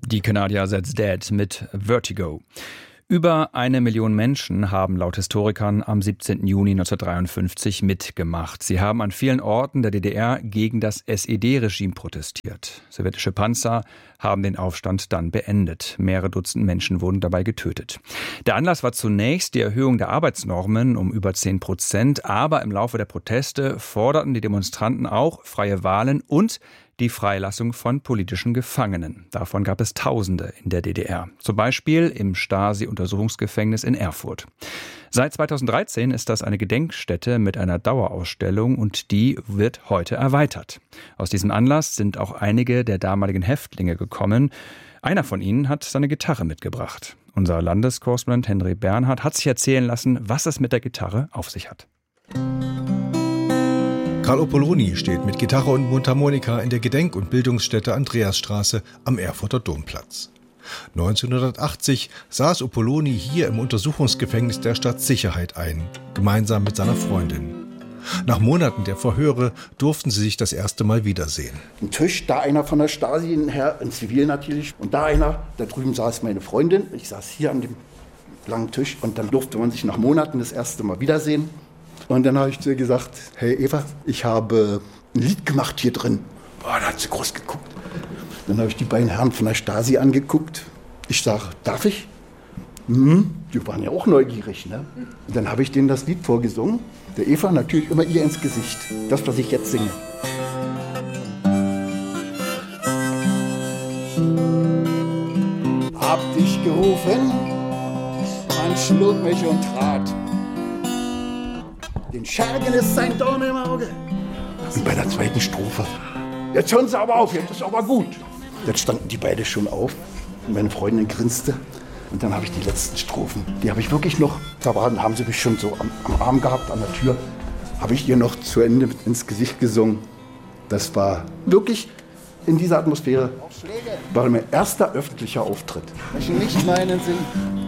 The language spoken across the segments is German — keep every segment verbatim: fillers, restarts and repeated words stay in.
Die Kanadier That's Dead mit Vertigo. Über eine Million Menschen haben laut Historikern am siebzehnten Juni neunzehnhundertdreiundfünfzig mitgemacht. Sie haben an vielen Orten der D D R gegen das S E D-Regime protestiert. Sowjetische Panzer haben den Aufstand dann beendet. Mehrere Dutzend Menschen wurden dabei getötet. Der Anlass war zunächst die Erhöhung der Arbeitsnormen um über zehn Prozent. Aber im Laufe der Proteste forderten die Demonstranten auch freie Wahlen und die Freilassung von politischen Gefangenen. Davon gab es Tausende in der D D R. Zum Beispiel im Stasi-Untersuchungsgefängnis in Erfurt. Seit zweitausenddreizehn ist das eine Gedenkstätte mit einer Dauerausstellung und die wird heute erweitert. Aus diesem Anlass sind auch einige der damaligen Häftlinge gekommen. Einer von ihnen hat seine Gitarre mitgebracht. Unser Landeskorrespondent Henry Bernhard hat sich erzählen lassen, was es mit der Gitarre auf sich hat. Karl Oppoloni steht mit Gitarre und Mundharmonika in der Gedenk- und Bildungsstätte Andreasstraße am Erfurter Domplatz. neunzehnhundertachtzig saß Oppoloni hier im Untersuchungsgefängnis der Stadtsicherheit ein, gemeinsam mit seiner Freundin. Nach Monaten der Verhöre durften sie sich das erste Mal wiedersehen. Ein Tisch, da einer von der Stasi, ein Herr, ein Zivil natürlich, und da einer, da drüben saß meine Freundin, ich saß hier an dem langen Tisch und dann durfte man sich nach Monaten das erste Mal wiedersehen. Und dann habe ich zu ihr gesagt, hey Eva, ich habe ein Lied gemacht hier drin. Boah, da hat sie groß geguckt. Dann habe ich die beiden Herren von der Stasi angeguckt. Ich sage, darf ich? Hm, die waren ja auch neugierig, ne? Und dann habe ich denen das Lied vorgesungen. Der Eva natürlich immer ihr ins Gesicht. Das, was ich jetzt singe. Hab dich gerufen, man schlug mich und trat. Den Schergen ist sein Dorn im Auge. Und bei der zweiten Strophe, jetzt hören Sie aber auf, jetzt ist aber gut. Jetzt standen die beide schon auf und meine Freundin grinste. Und dann habe ich die letzten Strophen, die habe ich wirklich noch, da waren, haben sie mich schon so am, am Arm gehabt, an der Tür, habe ich ihr noch zu Ende ins Gesicht gesungen. Das war wirklich in dieser Atmosphäre, war mein erster öffentlicher Auftritt. Ich nicht meinen Sinn.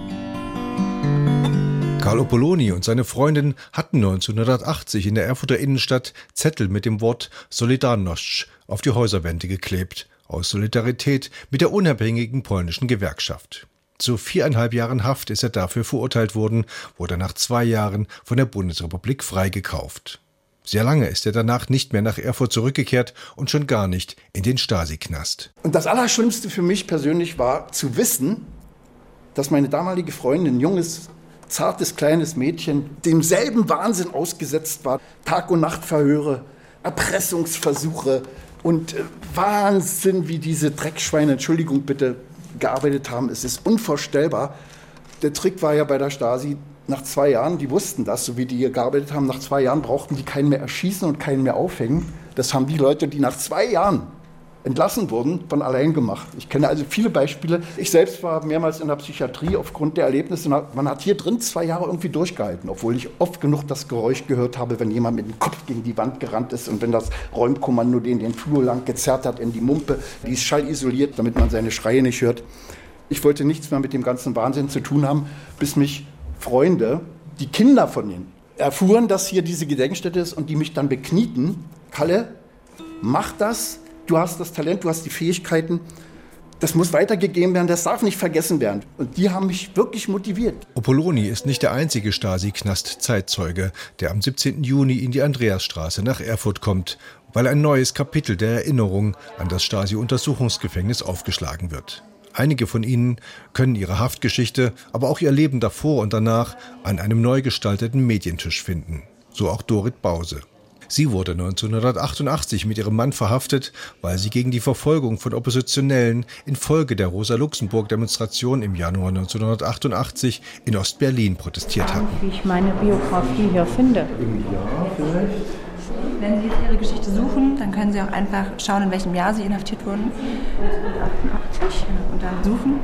Karl Oppoloni und seine Freundin hatten neunzehnhundertachtzig in der Erfurter Innenstadt Zettel mit dem Wort Solidarność auf die Häuserwände geklebt, aus Solidarität mit der unabhängigen polnischen Gewerkschaft. Zu viereinhalb Jahren Haft ist er dafür verurteilt worden, wurde nach zwei Jahren von der Bundesrepublik freigekauft. Sehr lange ist er danach nicht mehr nach Erfurt zurückgekehrt und schon gar nicht in den Stasi-Knast. Und das Allerschlimmste für mich persönlich war zu wissen, dass meine damalige Freundin, ein junges, zartes, kleines Mädchen, demselben Wahnsinn ausgesetzt war. Tag- und Nachtverhöre, Erpressungsversuche und äh, Wahnsinn, wie diese Dreckschweine, Entschuldigung bitte, gearbeitet haben. Es ist unvorstellbar. Der Trick war ja bei der Stasi, nach zwei Jahren, die wussten das, so wie die hier gearbeitet haben, nach zwei Jahren brauchten die keinen mehr erschießen und keinen mehr aufhängen. Das haben die Leute, die nach zwei Jahren entlassen wurden, von allein gemacht. Ich kenne also viele Beispiele. Ich selbst war mehrmals in der Psychiatrie aufgrund der Erlebnisse. Man hat hier drin zwei Jahre irgendwie durchgehalten, obwohl ich oft genug das Geräusch gehört habe, wenn jemand mit dem Kopf gegen die Wand gerannt ist und wenn das Räumkommando den den Flur lang gezerrt hat in die Mumpe. Die ist schallisoliert, damit man seine Schreie nicht hört. Ich wollte nichts mehr mit dem ganzen Wahnsinn zu tun haben, bis mich Freunde, die Kinder von denen, erfuhren, dass hier diese Gedenkstätte ist und die mich dann beknieten. Kalle, mach das. Du hast das Talent, du hast die Fähigkeiten. Das muss weitergegeben werden, das darf nicht vergessen werden. Und die haben mich wirklich motiviert. Oppoloni ist nicht der einzige Stasi-Knast-Zeitzeuge, der am siebzehnten Juni in die Andreasstraße nach Erfurt kommt, weil ein neues Kapitel der Erinnerung an das Stasi-Untersuchungsgefängnis aufgeschlagen wird. Einige von ihnen können ihre Haftgeschichte, aber auch ihr Leben davor und danach an einem neu gestalteten Medientisch finden. So auch Dorit Bause. Sie wurde neunzehnhundertachtundachtzig mit ihrem Mann verhaftet, weil sie gegen die Verfolgung von Oppositionellen infolge der Rosa-Luxemburg-Demonstration im Januar neunzehnhundertachtundachtzig in Ostberlin protestiert hatten. Wie ich meine Biografie hier finde. Ja, vielleicht. Wenn Sie jetzt Ihre Geschichte suchen, dann können Sie auch einfach schauen, in welchem Jahr Sie inhaftiert wurden. neunzehnhundertachtundachtzig und dann suchen.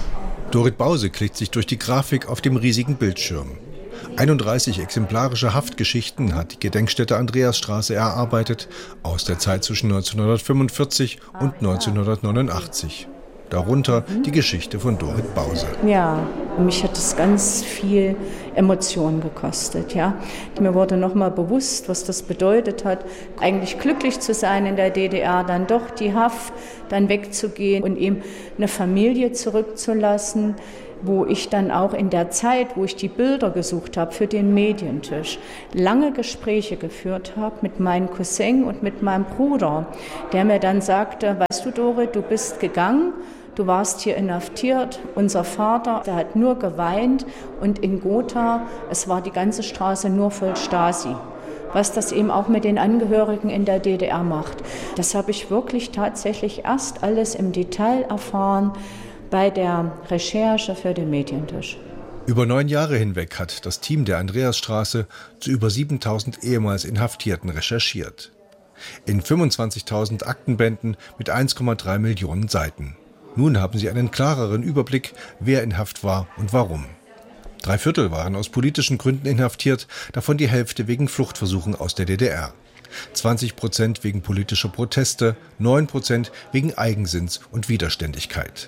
Dorit Bause klickt sich durch die Grafik auf dem riesigen Bildschirm. einunddreißig exemplarische Haftgeschichten hat die Gedenkstätte Andreasstraße erarbeitet aus der Zeit zwischen neunzehnhundertfünfundvierzig und neunzehnhundertneunundachtzig. darunter die Geschichte von Dorit Bause. Ja, mich hat es ganz viel Emotionen gekostet. Ja. Mir wurde nochmal bewusst, was das bedeutet hat, eigentlich glücklich zu sein in der D D R, dann doch die Haft, dann wegzugehen und eben eine Familie zurückzulassen, wo ich dann auch in der Zeit, wo ich die Bilder gesucht habe für den Medientisch, lange Gespräche geführt habe mit meinem Cousin und mit meinem Bruder, der mir dann sagte, weißt du Dorit, du bist gegangen, du warst hier inhaftiert, unser Vater, der hat nur geweint und in Gotha, es war die ganze Straße nur voll Stasi. Was das eben auch mit den Angehörigen in der D D R macht. Das habe ich wirklich tatsächlich erst alles im Detail erfahren bei der Recherche für den Medientisch. Über neun Jahre hinweg hat das Team der Andreasstraße zu über siebentausend ehemals Inhaftierten recherchiert. In fünfundzwanzigtausend Aktenbänden mit eins Komma drei Millionen Seiten. Nun haben sie einen klareren Überblick, wer in Haft war und warum. Drei Viertel waren aus politischen Gründen inhaftiert, davon die Hälfte wegen Fluchtversuchen aus der D D R. zwanzig Prozent wegen politischer Proteste, neun Prozent wegen Eigensinns und Widerständigkeit.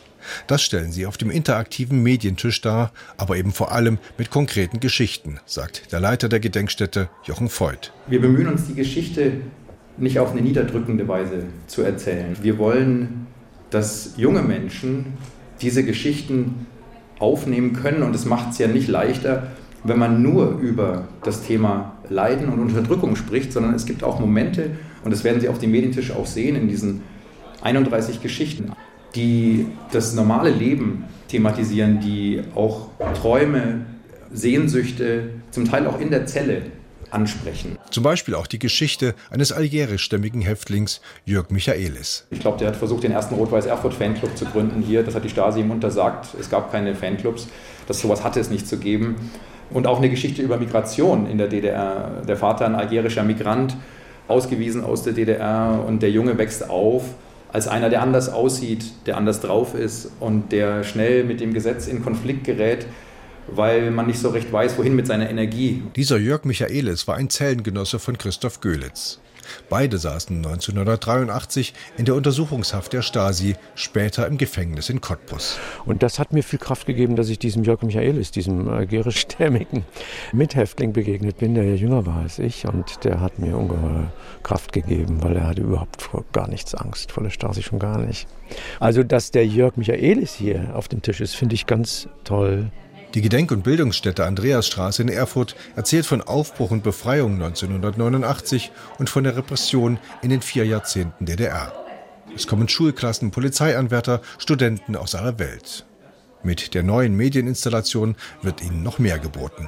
Das stellen sie auf dem interaktiven Medientisch dar, aber eben vor allem mit konkreten Geschichten, sagt der Leiter der Gedenkstätte Jochen Voigt. Wir bemühen uns, die Geschichte nicht auf eine niederdrückende Weise zu erzählen. Wir wollen, dass junge Menschen diese Geschichten aufnehmen können, und es macht es ja nicht leichter, wenn man nur über das Thema Leiden und Unterdrückung spricht, sondern es gibt auch Momente, und das werden Sie auf dem Medientisch auch sehen, in diesen einunddreißig Geschichten, die das normale Leben thematisieren, die auch Träume, Sehnsüchte, zum Teil auch in der Zelle ansprechen. Zum Beispiel auch die Geschichte eines algerischstämmigen Häftlings Jörg Michaelis. Ich glaube, der hat versucht, den ersten Rot-Weiß-Erfurt-Fanclub zu gründen hier. Das hat die Stasi ihm untersagt. Es gab keine Fanclubs. Das sowas hatte es nicht zu geben. Und auch eine Geschichte über Migration in der D D R. Der Vater, ein algerischer Migrant, ausgewiesen aus der D D R, und der Junge wächst auf als einer, der anders aussieht, der anders drauf ist und der schnell mit dem Gesetz in Konflikt gerät, weil man nicht so recht weiß, wohin mit seiner Energie. Dieser Jörg Michaelis war ein Zellengenosse von Christoph Göhlitz. Beide saßen neunzehnhundertdreiundachtzig in der Untersuchungshaft der Stasi, später im Gefängnis in Cottbus. Und das hat mir viel Kraft gegeben, dass ich diesem Jörg Michaelis, diesem algerischstämmigen Mithäftling begegnet bin, der ja jünger war als ich. Und der hat mir ungeheuer Kraft gegeben, weil er hatte überhaupt vor gar nichts Angst, vor der Stasi schon gar nicht. Also, dass der Jörg Michaelis hier auf dem Tisch ist, finde ich ganz toll. Die Gedenk- und Bildungsstätte Andreasstraße in Erfurt erzählt von Aufbruch und Befreiung neunzehnhundertneunundachtzig und von der Repression in den vier Jahrzehnten D D R. Es kommen Schulklassen, Polizeianwärter, Studenten aus aller Welt. Mit der neuen Medieninstallation wird ihnen noch mehr geboten.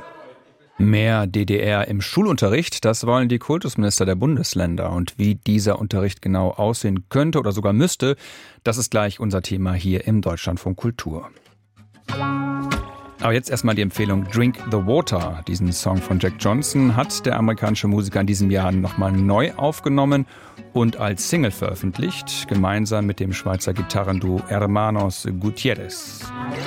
Mehr D D R im Schulunterricht, das wollen die Kultusminister der Bundesländer. Und wie dieser Unterricht genau aussehen könnte oder sogar müsste, das ist gleich unser Thema hier im Deutschlandfunk Kultur. Aber jetzt erstmal die Empfehlung Drink the Water. Diesen Song von Jack Johnson hat der amerikanische Musiker in diesem Jahr nochmal neu aufgenommen und als Single veröffentlicht, gemeinsam mit dem Schweizer Gitarrenduo Hermanos Gutierrez.